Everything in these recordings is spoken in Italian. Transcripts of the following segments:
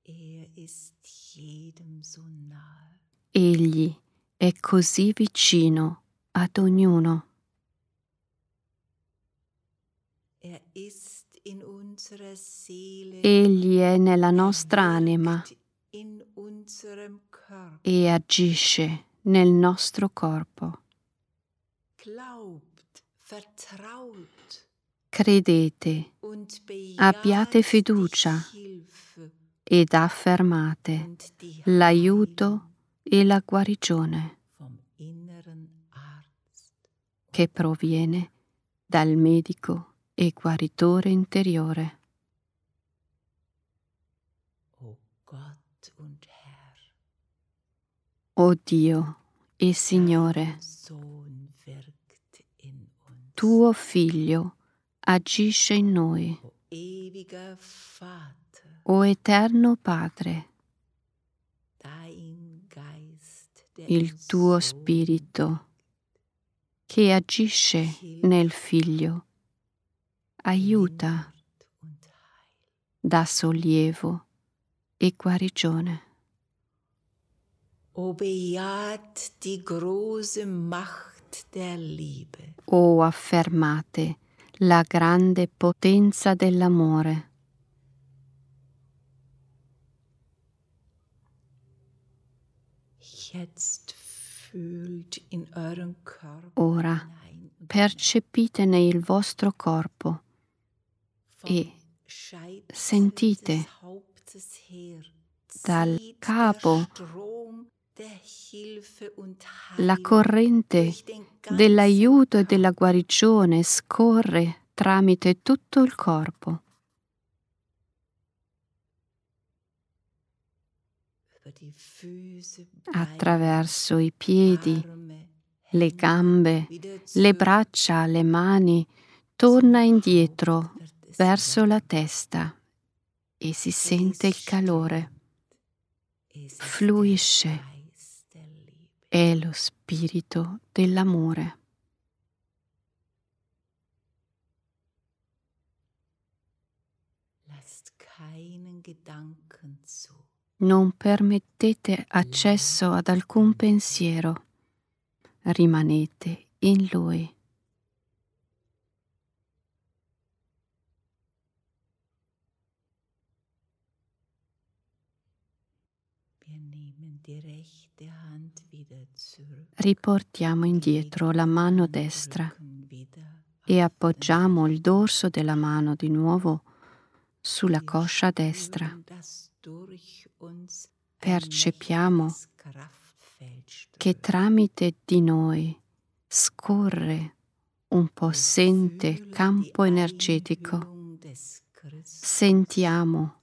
Egli è così vicino ad ognuno. Egli è nella nostra anima e agisce nel nostro corpo. Credete, abbiate fiducia ed affermate l'aiuto e la guarigione che proviene dal medico e guaritore interiore. O Dio e Signore, tuo Figlio agisce in noi. O Eterno Padre, il tuo Spirito che agisce nel Figlio aiuta, dà sollievo e guarigione. O bejaht die große Macht der Liebe. O affermate la grande potenza dell'amore. Jetzt fühlt in euren Körper Ora percepite nel vostro corpo e sentite dal capo la corrente dell'aiuto e della guarigione scorre tramite tutto il corpo. Attraverso i piedi, le gambe, le braccia, le mani, torna indietro verso la testa e si sente il calore. Fluisce. È lo spirito dell'amore. Non permettete accesso ad alcun pensiero. Rimanete in Lui. Riportiamo indietro la mano destra e appoggiamo il dorso della mano di nuovo sulla coscia destra. Percepiamo che tramite di noi scorre un possente campo energetico. Sentiamo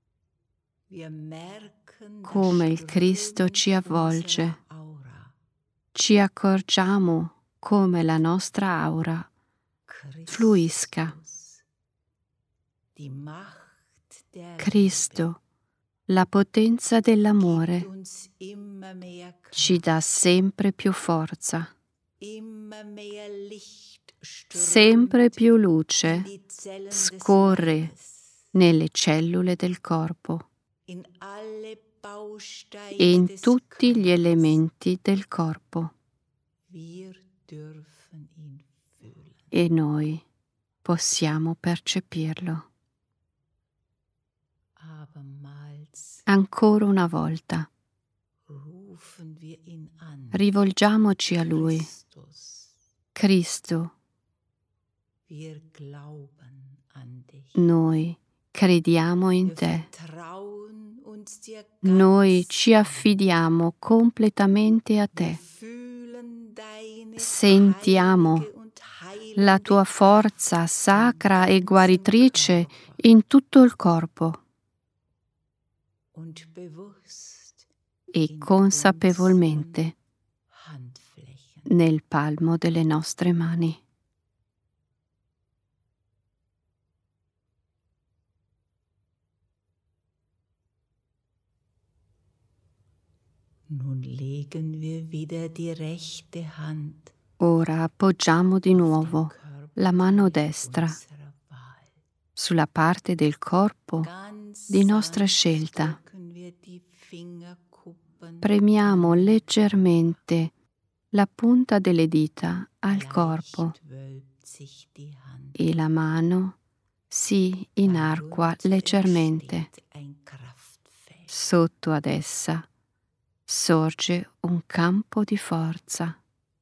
come il Cristo ci avvolge. Ci accorgiamo come la nostra aura fluisca. Cristo, la potenza dell'amore, ci dà sempre più forza. Sempre più luce scorre nelle cellule del corpo e in tutti gli elementi del corpo. E noi possiamo percepirlo. Ancora una volta rivolgiamoci a Lui. Cristo, noi crediamo in Te. Noi ci affidiamo completamente a Te. Sentiamo la Tua forza sacra e guaritrice in tutto il corpo e consapevolmente nel palmo delle nostre mani. Nun legen wir wieder die rechte Hand Ora appoggiamo di nuovo la mano destra sulla parte del corpo di nostra scelta Premiamo leggermente la punta delle dita al corpo e la mano si inarca leggermente. Sotto ad essa sorge un campo di forza.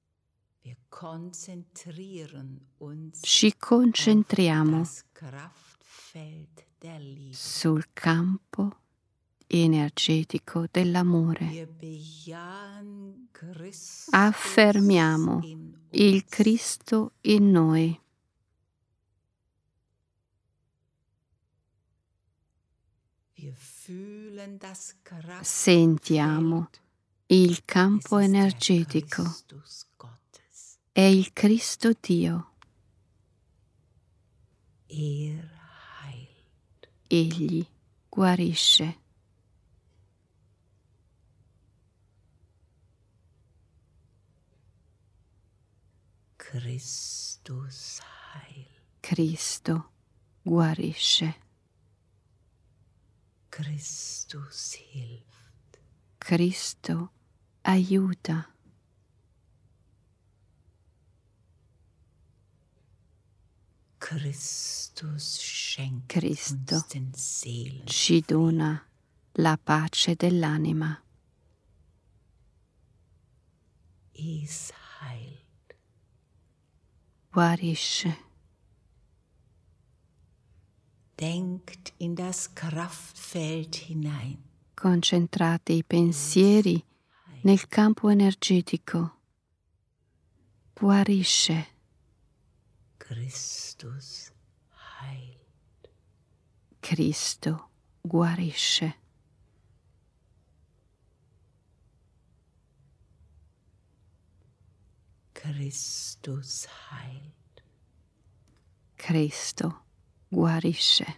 Ci concentriamo sul campo energetico dell'amore. Affermiamo il Cristo in noi. Sentiamo il campo energetico. È il Cristo Dio. Egli guarisce. Cristo guarisce. Cristo aiuta. Cristo ci dona la pace dell'anima. Guarisce. Denkt in das Kraftfeld hinein. Concentrate i pensieri nel campo energetico. Guarisce. Christus heilt. Cristo guarisce. Christus heilt. Cristo guarisce.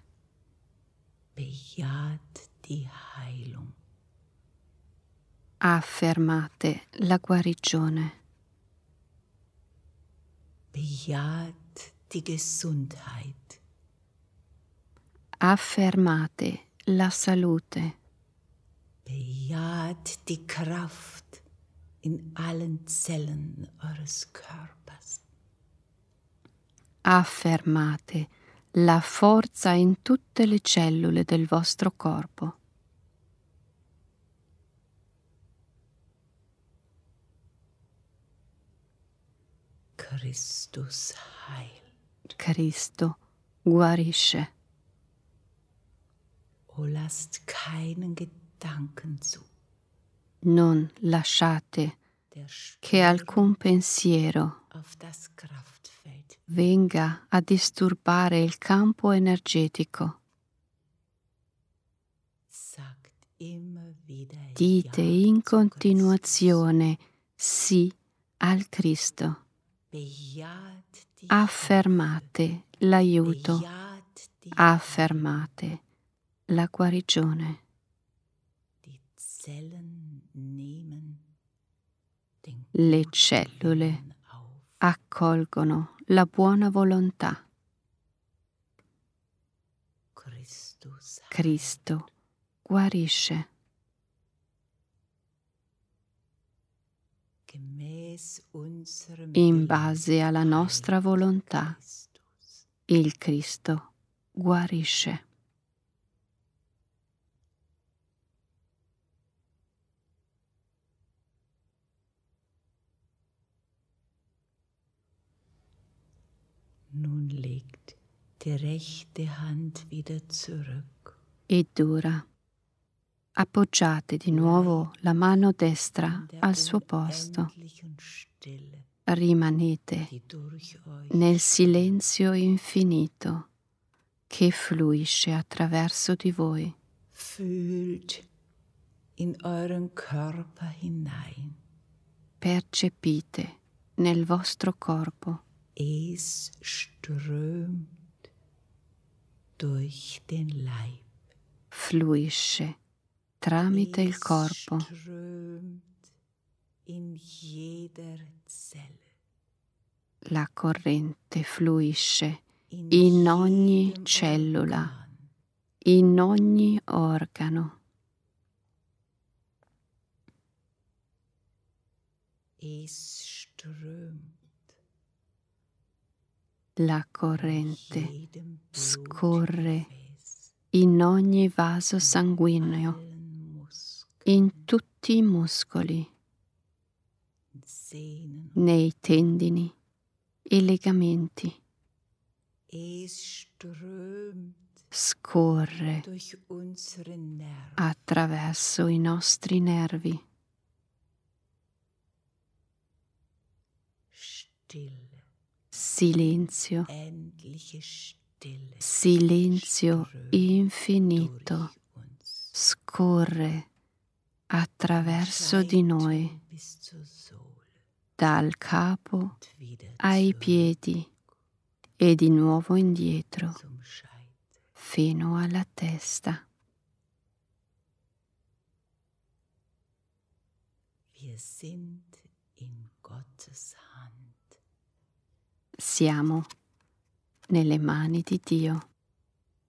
Bejaht die Heilung. Affermate la guarigione. Bejaht die Gesundheit. Affermate la salute. Bejaht die Kraft in allen Zellen eures Körpers. Affermate la forza in tutte le cellule del vostro corpo. Christus heilt. Cristo guarisce. O lasst keinen Gedanken zu. Non lasciate che alcun pensiero Auf das Kraftfeld. venga a disturbare il campo energetico. Sagt immer wieder Dite Ja in zu continuazione sì al Cristo. Bejaht die Affermate l'aiuto. Bejaht die Affermate la guarigione. Die Zellen nehmen den Le guten cellule Willen auf. accolgono la buona volontà. Christus heilt. Cristo guarisce. Gemäß unserem In Willen base alla nostra heilt volontà, Christus. il Cristo guarisce. Nun legt die rechte Hand wieder zurück. Ed ora appoggiate di nuovo la mano destra in der al suo posto. unendlichen Stille, Rimanete die durch euch nel silenzio infinito che fluisce attraverso di voi. fühlt in euren Körper hinein. Percepite nel vostro corpo. Es strömt durch den Leib. Fluisce tramite il corpo. Strömt in jeder Zelle. La corrente fluisce in ogni jedem cellula, Organ, in ogni organo. Es strömt La corrente jedem scorre Blutgefäß, in ogni vaso sanguigno, allen Muskeln, in tutti i muscoli, Sehnen. nei tendini e legamenti. Es strömt Scorre durch unsere Nerven. attraverso i nostri nervi. Stille, Silenzio, endliche Stille silenzio strömt infinito durch uns. scorre attraverso di noi, Scheitel bis zur Sohle dal capo und wieder ai zurück piedi e di nuovo indietro zum Scheitel. fino alla testa. Wir sind in Gottes Hand. Siamo nelle mani di Dio.